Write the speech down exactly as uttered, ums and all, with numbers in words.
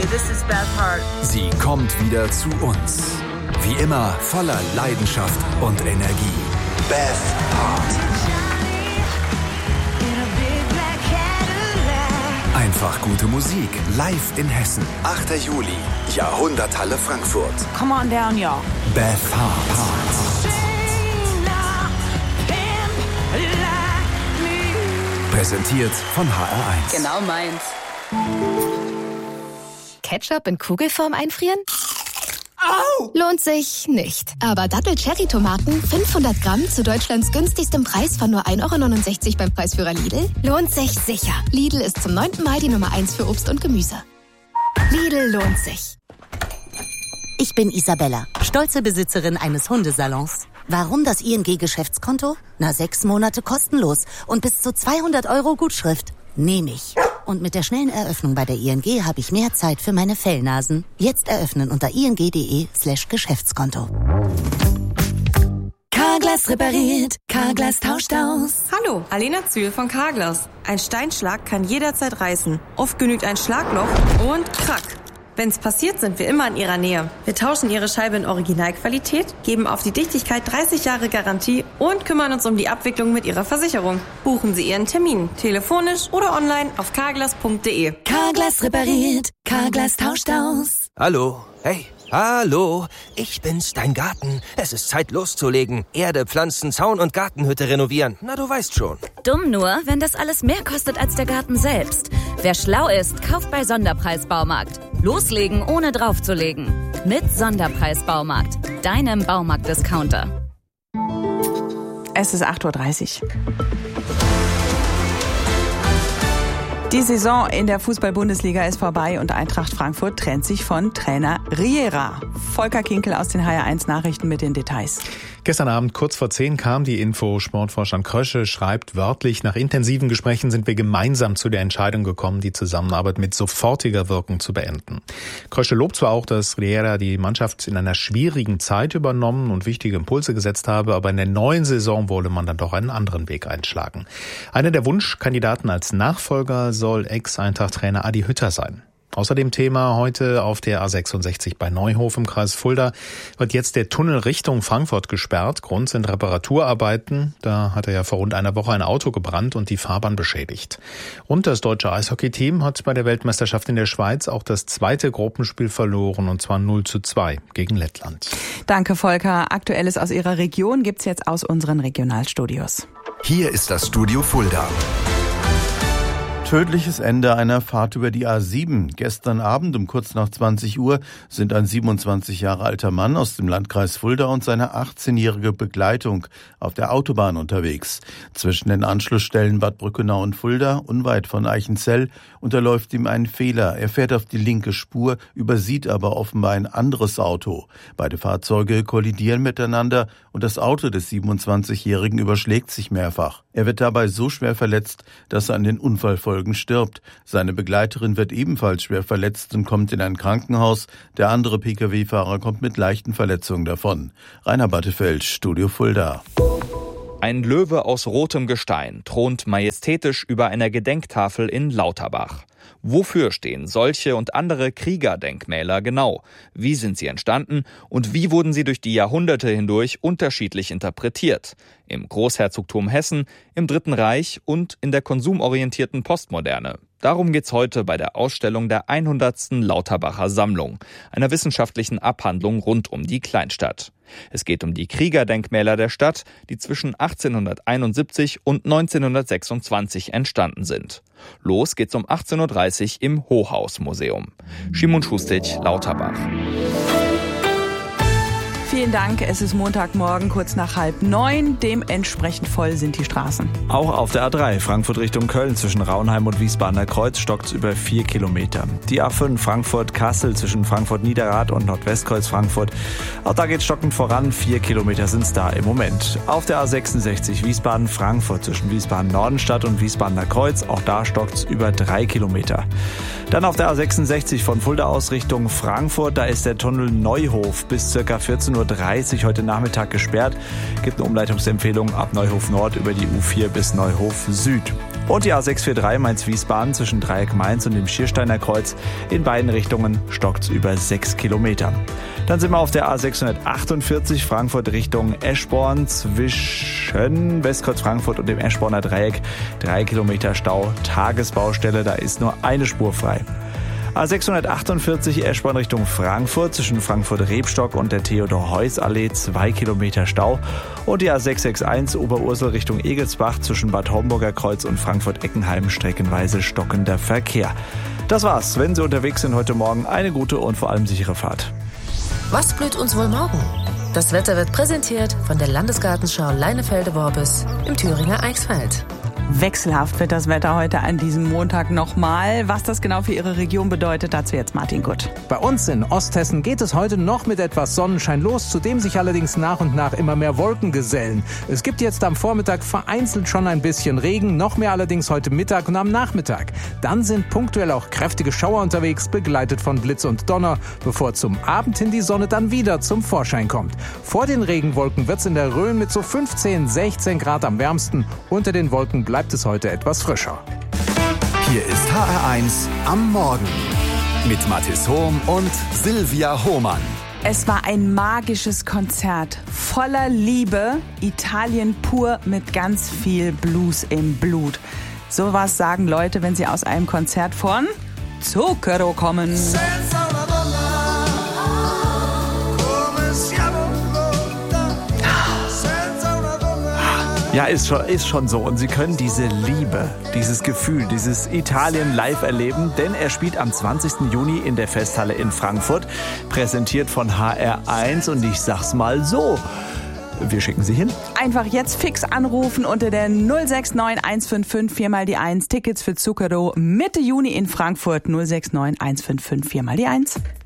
this is Beth Hart. Sie kommt wieder zu uns. Wie immer voller Leidenschaft und Energie. Beth Hart. Einfach gute Musik, live in Hessen. achter Juli, Jahrhunderthalle Frankfurt. Come on down, y'all. Beth Hart. Präsentiert von H R eins. Genau meins. Ketchup in Kugelform einfrieren? Au! Lohnt sich nicht. Aber Dattel-Cherry-Tomaten, fünfhundert Gramm zu Deutschlands günstigstem Preis von nur ein Euro neunundsechzig beim Preisführer Lidl, lohnt sich sicher. Lidl ist zum neunten Mal die Nummer eins für Obst und Gemüse. Lidl lohnt sich. Ich bin Isabella, stolze Besitzerin eines Hundesalons. Warum das I N G-Geschäftskonto? Na, sechs Monate kostenlos und bis zu zweihundert Euro Gutschrift. Nehme ich. Und mit der schnellen Eröffnung bei der I N G habe ich mehr Zeit für meine Fellnasen. Jetzt eröffnen unter ing.de slash Geschäftskonto. Carglass repariert, Carglass tauscht aus. Hallo, Alena Zühl von Carglass. Ein Steinschlag kann jederzeit reißen. Oft genügt ein Schlagloch und krack. Wenn's passiert, sind wir immer in Ihrer Nähe. Wir tauschen Ihre Scheibe in Originalqualität, geben auf die Dichtigkeit dreißig Jahre Garantie und kümmern uns um die Abwicklung mit Ihrer Versicherung. Buchen Sie Ihren Termin, telefonisch oder online auf carglass punkt de. Carglass repariert, Carglass tauscht aus. Hallo, hey, hallo, ich bin's, dein Garten. Es ist Zeit loszulegen. Erde, Pflanzen, Zaun und Gartenhütte renovieren. Na, du weißt schon. Dumm nur, wenn das alles mehr kostet als der Garten selbst. Wer schlau ist, kauft bei Sonderpreis Baumarkt. Loslegen, ohne draufzulegen. Mit Sonderpreis Baumarkt, deinem Baumarkt-Discounter. Es ist acht Uhr dreißig. Die Saison in der Fußball-Bundesliga ist vorbei und Eintracht Frankfurt trennt sich von Trainer Riera. Volker Kinkel aus den H R eins Nachrichten mit den Details. Gestern Abend kurz vor zehn kam die Info. Sportvorstand Krösche schreibt wörtlich, nach intensiven Gesprächen sind wir gemeinsam zu der Entscheidung gekommen, die Zusammenarbeit mit sofortiger Wirkung zu beenden. Krösche lobt zwar auch, dass Riera die Mannschaft in einer schwierigen Zeit übernommen und wichtige Impulse gesetzt habe, aber in der neuen Saison wolle man dann doch einen anderen Weg einschlagen. Einer der Wunschkandidaten als Nachfolger soll Ex-Eintracht-Trainer Adi Hütter sein. Außerdem Thema heute auf der A sechsundsechzig bei Neuhof im Kreis Fulda wird jetzt der Tunnel Richtung Frankfurt gesperrt. Grund sind Reparaturarbeiten. Da hatte ja vor rund einer Woche ein Auto gebrannt und die Fahrbahn beschädigt. Und das deutsche Eishockey-Team hat bei der Weltmeisterschaft in der Schweiz auch das zweite Gruppenspiel verloren, und zwar null zu zwei gegen Lettland. Danke, Volker. Aktuelles aus Ihrer Region gibt's jetzt aus unseren Regionalstudios. Hier ist das Studio Fulda. Tödliches Ende einer Fahrt über die A sieben. Gestern Abend um kurz nach zwanzig Uhr sind ein siebenundzwanzig Jahre alter Mann aus dem Landkreis Fulda und seine achtzehnjährige Begleitung auf der Autobahn unterwegs. Zwischen den Anschlussstellen Bad Brückenau und Fulda, unweit von Eichenzell, unterläuft ihm ein Fehler. Er fährt auf die linke Spur, übersieht aber offenbar ein anderes Auto. Beide Fahrzeuge kollidieren miteinander und das Auto des siebenundzwanzigjährigen überschlägt sich mehrfach. Er wird dabei so schwer verletzt, dass er an den Unfallfolgen stirbt. Seine Begleiterin wird ebenfalls schwer verletzt und kommt in ein Krankenhaus. Der andere Pkw-Fahrer kommt mit leichten Verletzungen davon. Rainer Battefeld, Studio Fulda. Ein Löwe aus rotem Gestein thront majestätisch über einer Gedenktafel in Lauterbach. Wofür stehen solche und andere Kriegerdenkmäler genau? Wie sind sie entstanden und wie wurden sie durch die Jahrhunderte hindurch unterschiedlich interpretiert? Im Großherzogtum Hessen, im Dritten Reich und in der konsumorientierten Postmoderne. Darum geht's heute bei der Ausstellung der hundertsten Lauterbacher Sammlung, einer wissenschaftlichen Abhandlung rund um die Kleinstadt. Es geht um die Kriegerdenkmäler der Stadt, die zwischen achtzehnhunderteinundsiebzig und neunzehnhundertsechsundzwanzig entstanden sind. Los geht's um achtzehn Uhr dreißig im Hochhausmuseum. Szymon Schustic, Lauterbach. Vielen Dank. Es ist Montagmorgen, kurz nach halb neun. Dementsprechend voll sind die Straßen. Auch auf der A drei Frankfurt Richtung Köln zwischen Raunheim und Wiesbadener Kreuz stockt's über vier Kilometer. Die A fünf Frankfurt-Kassel zwischen Frankfurt-Niederrad und Nordwestkreuz Frankfurt. Auch da geht's stockend voran. Vier Kilometer sind's da im Moment. Auf der A sechsundsechzig Wiesbaden-Frankfurt zwischen Wiesbaden-Nordenstadt und Wiesbadener Kreuz. Auch da stockt's über drei Kilometer. Dann auf der A sechsundsechzig von Fulda aus Richtung Frankfurt. Da ist der Tunnel Neuhof bis ca. vierzehn Uhr dreißig heute Nachmittag gesperrt. Gibt eine Umleitungsempfehlung ab Neuhof Nord über die U vier bis Neuhof Süd. Und die A sechs vier drei Mainz-Wiesbaden zwischen Dreieck Mainz und dem Schiersteiner Kreuz. In beiden Richtungen stockt's über sechs Kilometer. Dann sind wir auf der A sechshundertachtundvierzig Frankfurt Richtung Eschborn zwischen Westkreuz Frankfurt und dem Eschborner Dreieck. Drei Kilometer Stau, Tagesbaustelle, da ist nur eine Spur frei. A sechshundertachtundvierzig Eschborn Richtung Frankfurt zwischen Frankfurt-Rebstock und der Theodor-Heuss-Allee, zwei Kilometer Stau. Und die A sechs sechs eins Oberursel Richtung Egelsbach zwischen Bad Homburger Kreuz und Frankfurt-Eckenheim streckenweise stockender Verkehr. Das war's. Wenn Sie unterwegs sind heute Morgen, eine gute und vor allem sichere Fahrt. Was blüht uns wohl morgen? Das Wetter wird präsentiert von der Landesgartenschau Leinefelde-Worbis im Thüringer Eichsfeld. Wechselhaft wird das Wetter heute an diesem Montag nochmal. Was das genau für Ihre Region bedeutet, dazu jetzt Martin Gutt. Bei uns in Osthessen geht es heute noch mit etwas Sonnenschein los, zu dem sich allerdings nach und nach immer mehr Wolken gesellen. Es gibt jetzt am Vormittag vereinzelt schon ein bisschen Regen, noch mehr allerdings heute Mittag und am Nachmittag. Dann sind punktuell auch kräftige Schauer unterwegs, begleitet von Blitz und Donner, bevor zum Abend hin die Sonne dann wieder zum Vorschein kommt. Vor den Regenwolken wird's in der Rhön mit so fünfzehn, sechzehn Grad am wärmsten. Unter den Wolken bleibt bleibt es heute etwas frischer. Hier ist H R eins am Morgen mit Mathis Hohm und Silvia Hohmann. Es war ein magisches Konzert voller Liebe, Italien pur mit ganz viel Blues im Blut. So was sagen Leute, wenn sie aus einem Konzert von Zucchero kommen. Ja, ist schon, ist schon so. Und Sie können diese Liebe, dieses Gefühl, dieses Italien live erleben, denn er spielt am zwanzigsten Juni in der Festhalle in Frankfurt, präsentiert von H R eins. Und ich sag's mal so, wir schicken Sie hin. Einfach jetzt fix anrufen unter der null sechs neun eins fünf fünf vier mal die eins. Tickets für Zucchero Mitte Juni in Frankfurt null sechs neun eins fünf fünf vier mal die eins.